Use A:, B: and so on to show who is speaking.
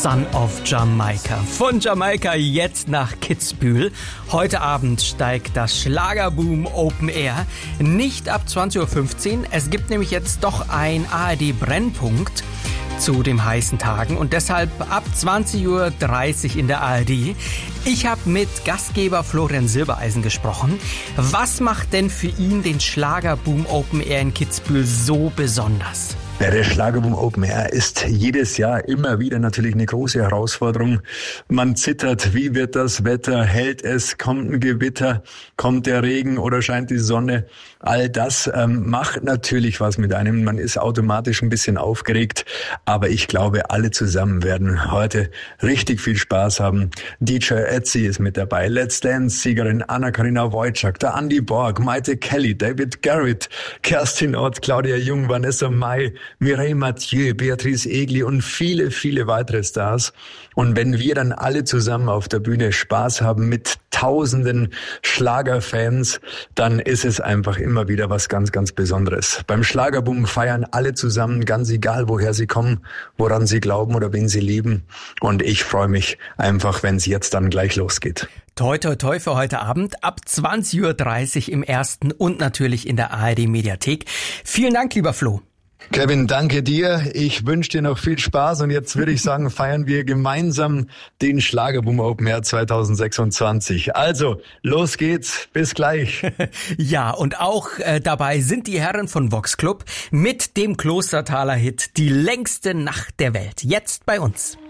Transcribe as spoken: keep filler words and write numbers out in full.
A: Son of Jamaica. Von Jamaika jetzt nach Kitzbühel. Heute Abend steigt das Schlagerboom Open Air. Nicht ab zwanzig Uhr fünfzehn. Es gibt nämlich jetzt doch ein A R D-Brennpunkt zu den heißen Tagen und deshalb ab zwanzig Uhr dreißig in der A R D. Ich habe mit Gastgeber Florian Silbereisen gesprochen. Was macht denn für ihn den Schlagerboom Open Air in Kitzbühel so besonders?
B: Ja, der Schlagerboom Open Air ist jedes Jahr immer wieder natürlich eine große Herausforderung. Man zittert, wie wird das Wetter, hält es, kommt ein Gewitter, kommt der Regen oder scheint die Sonne. All das ähm, macht natürlich was mit einem. Man ist automatisch ein bisschen aufgeregt, aber ich glaube, alle zusammen werden heute richtig viel Spaß haben. D J Ötzi ist mit dabei, Let's Dance-Siegerin Anna-Karina Wojcik, der Andy Borg, Maite Kelly, David Garrett, Kerstin Ott, Claudia Jung, Vanessa Mai, Mireille Mathieu, Beatrice Egli und viele, viele weitere Stars. Und wenn wir dann alle zusammen auf der Bühne Spaß haben mit tausenden Schlagerfans, dann ist es einfach immer wieder was ganz, ganz Besonderes. Beim Schlagerboom feiern alle zusammen, ganz egal, woher sie kommen, woran sie glauben oder wen sie lieben. Und ich freue mich einfach, wenn es jetzt dann gleich losgeht.
A: Toi, toi, toi für heute Abend ab zwanzig Uhr dreißig im Ersten und natürlich in der A R D-Mediathek. Vielen Dank, lieber Flo.
B: Kevin, danke dir. Ich wünsche dir noch viel Spaß und jetzt würde ich sagen, feiern wir gemeinsam den Schlagerboom Open Air zwanzig sechsundzwanzig. Also, los geht's. Bis gleich.
A: Ja, und auch äh, dabei sind die Herren von Vox Club mit dem Klostertaler Hit Die längste Nacht der Welt. Jetzt bei uns.